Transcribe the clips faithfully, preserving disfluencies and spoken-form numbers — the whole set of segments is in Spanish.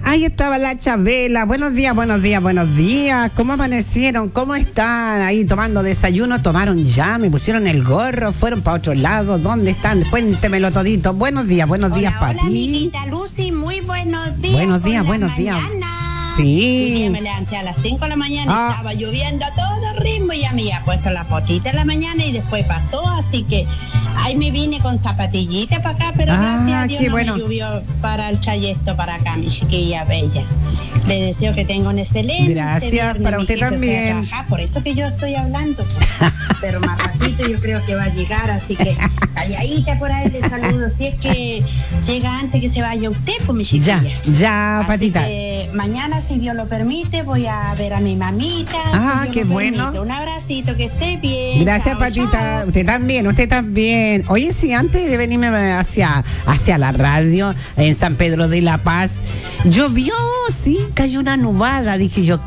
ahí estaba la Chabela. Buenos días, buenos días, buenos días. ¿Cómo amanecieron? ¿Cómo están? Ahí tomando desayuno, tomaron ya, me pusieron el gorro, fueron para otro lado. ¿Dónde están? Cuéntemelo todito. Buenos días, buenos días para ti. Hola, amiguita Lucy, muy buenos días. Buenos días, buenos días. Sí. Un día me levanté a las cinco de la mañana Ah. y estaba lloviendo a todo ritmo y ya me había puesto la potita en la mañana y después pasó, así que ahí me vine con zapatillitas para acá, pero Ah, gracias a Dios qué no bueno. me llovió para el trayecto para acá, mi chiquilla bella. Le deseo que tenga un excelente Gracias, viernes, para mi usted jefe fue a también. trabajar, por eso que yo estoy hablando, pues. Pero más ratito yo creo que va a llegar, así que calladita por ahí le saludo. Si es que llega antes que se vaya usted, pues mi chiquilla. Ya, ya, Así Patita. que mañana, si Dios lo permite, voy a ver a mi mamita. Ah, si Dios qué lo bueno. permite. Un abracito, que esté bien. Gracias, Chao, Patita. chao. Usted también, usted también. Oye, sí, antes de venirme hacia, hacia la radio en San Pedro de la Paz, llovió, sí, cayó una nubada, dije yo.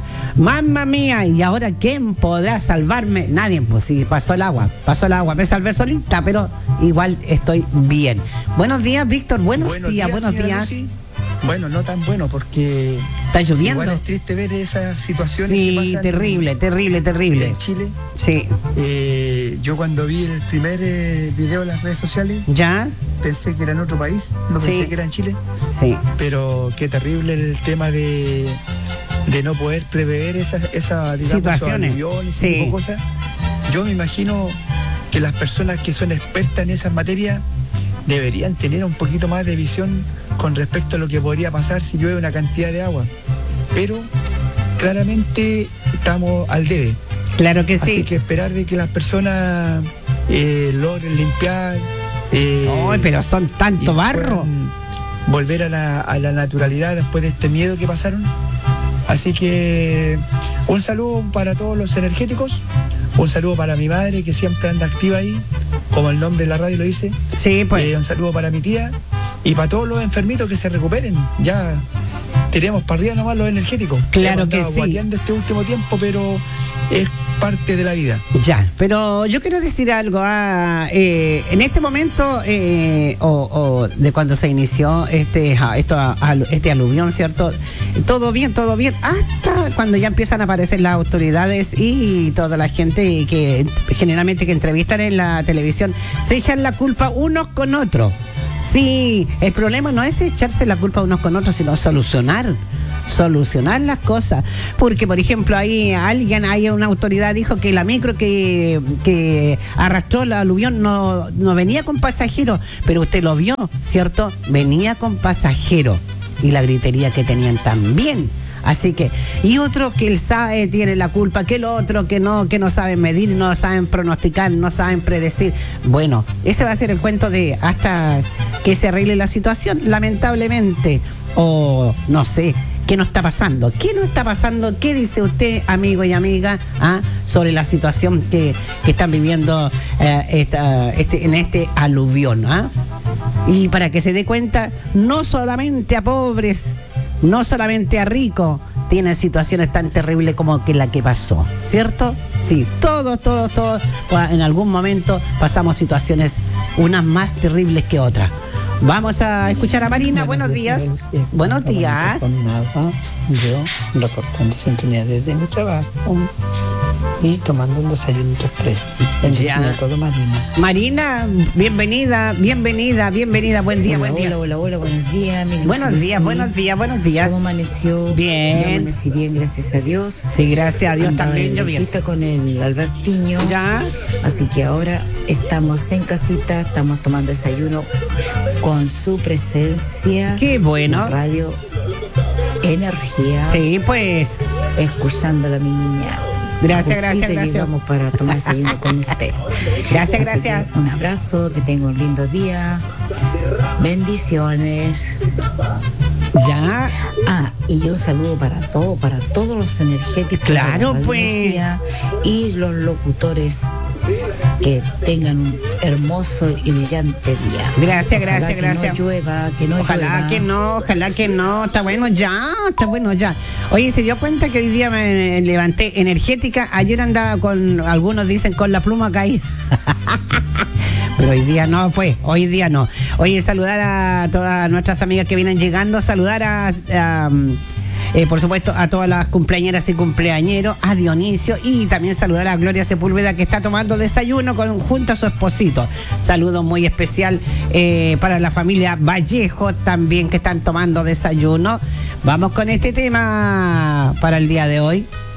Mamma mía, ¿y ahora quién podrá salvarme? Nadie, pues sí, pasó el agua, pasó el agua, me salvé solita, pero igual estoy bien. Buenos días, Víctor, buenos, Buenos días, días, buenos señora días. Lucy. Bueno, no tan bueno porque ¿Está lloviendo? igual es triste ver esas situaciones que Sí, pasan terrible, terrible, terrible. en Chile. Sí, Eh, yo cuando vi el primer eh, video en las redes sociales ¿ya? pensé que era en otro país, no Sí. pensé que era en Chile, Sí. pero qué terrible el tema de, de no poder prever esas esa, digamos, Situaciones. esos aviones, Sí. ese tipo de cosas. Yo me imagino que las personas que son expertas en esas materias deberían tener un poquito más de visión con respecto a lo que podría pasar si llueve una cantidad de agua. Pero claramente estamos al debe. Claro que Así sí. que esperar de que las personas eh, logren limpiar. eh, Ay, pero son y tanto barro. puedan volver a la, a la naturalidad después de este miedo que pasaron. Así que un saludo para todos los energéticos, un saludo para mi madre que siempre anda activa ahí, como el nombre de la radio lo dice. Sí, pues. Eh, un saludo para mi tía y para todos los enfermitos que se recuperen. Ya tiremos para arriba nomás los energéticos. Claro Hemos que estado sí. guateando este último tiempo, pero es parte de la vida. Ya, pero yo quiero decir algo. Ah, eh, en este momento, eh, o, o de cuando se inició este, ah, esto, ah, alu- este aluvión, ¿cierto? Todo bien, todo bien, hasta cuando ya empiezan a aparecer las autoridades y toda la gente que generalmente que entrevistan en la televisión, se echan la culpa unos con otros. Sí, el problema no es echarse la culpa unos con otros, sino solucionar. solucionar las cosas, porque por ejemplo ahí alguien, hay una autoridad dijo que la micro que, que arrastró la aluvión no, no venía con pasajeros, pero usted lo vio, ¿cierto? Venía con pasajeros y la gritería que tenían también. Así que, y otro que él sabe tiene la culpa, que el otro que no, que no saben medir, no saben pronosticar, no saben predecir. Bueno, ese va a ser el cuento de hasta que se arregle la situación, lamentablemente. O no sé, ¿qué nos está pasando? ¿Qué nos está pasando? ¿Qué dice usted, amigo y amiga, ah, sobre la situación que, que están viviendo eh, esta, este, en este aluvión? ¿Ah? Y para que se dé cuenta, no solamente a pobres, no solamente a ricos, tienen situaciones tan terribles como que la que pasó, ¿cierto? Sí, todos, todos, todos, en algún momento pasamos situaciones unas más terribles que otras. Vamos a escuchar a Marina. Buenos días. Buenos días. Con nada, yo reportando sintonía desde mi trabajo y tomando un desayuno express. Bendiciones a todo, Marina. Marina, bienvenida, bienvenida, bienvenida. Buen día, hola, buen día. Hola, hola, hola, buenos días. Mi Buenos Lucy. días, buenos días, buenos días. ¿Cómo amaneció? Bien. Yo amanecí bien, gracias a Dios. Sí, gracias a Dios Andaba también en yo la bien. cita con el Albertiño. Ya. Así que ahora estamos en casita, estamos tomando desayuno con su presencia. Qué bueno. En Radio Energía. Sí, pues. Escuchándola, mi niña. Gracias, Justito gracias, gracias. llegamos para tomar desayuno con usted. Gracias, Así gracias. que un abrazo, que tenga un lindo día. Bendiciones. Ya. Ah, y un saludo para todo, para todos los energéticos. Claro, de Radio pues. Energía y los locutores que tengan un hermoso y brillante día. Gracias, Ojalá gracias, que gracias. no llueva, que no Ojalá llueva. que no, ojalá que no, está bueno ya, está bueno ya. Oye, se dio cuenta que hoy día me levanté energética, ayer andaba con, algunos dicen con la pluma caída. Pero hoy día no, pues, hoy día no. Oye, saludar a todas nuestras amigas que vienen llegando, saludar a... a Eh, por supuesto, a todas las cumpleañeras y cumpleañeros, a Dionisio, y también saludar a Gloria Sepúlveda, que está tomando desayuno con, junto a su esposito. Saludo muy especial eh, para la familia Vallejo también, que están tomando desayuno. Vamos con este tema para el día de hoy.